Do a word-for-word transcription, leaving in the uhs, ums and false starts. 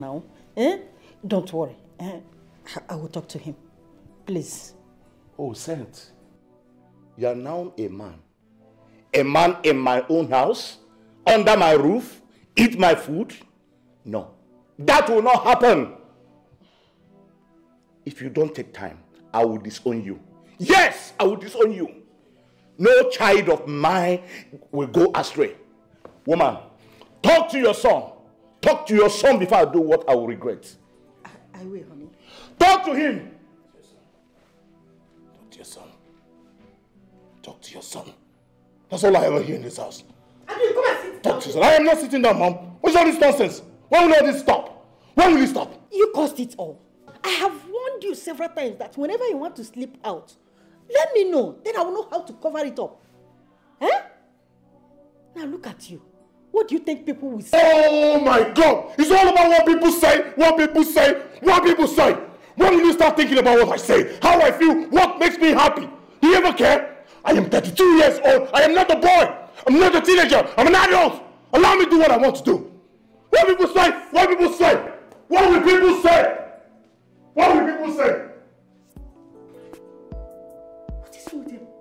now. Eh? Don't worry. Eh? I will talk to him. Please. Oh, Saint. You are now a man. A man in my own house, under my roof, eat my food? No. That will not happen. If you don't take time, I will disown you. Yes, I will disown you. No child of mine will go astray. Woman, talk to your son. Talk to your son before I do what I will regret. I, I will, honey. Talk to him. Talk to your son. Talk to your son. That's all I ever hear in this house. I mean, come and sit down. Talk to your son. I am not sitting down, Mom. What's all this nonsense? When will all this stop? When will it stop? You caused it all. I have warned you several times that whenever you want to sleep out, let me know. Then I will know how to cover it up. Eh? Now look at you. What do you think people will say? Oh my God! It's all about what people say, what people say, what people say. When will you start thinking about what I say, how I feel, what makes me happy? Do you ever care? I am thirty-two years old. I am not a boy. I'm not a teenager. I'm an adult. Allow me to do what I want to do. What people say? What people say? What will people say? What will people say? What is wrong with him?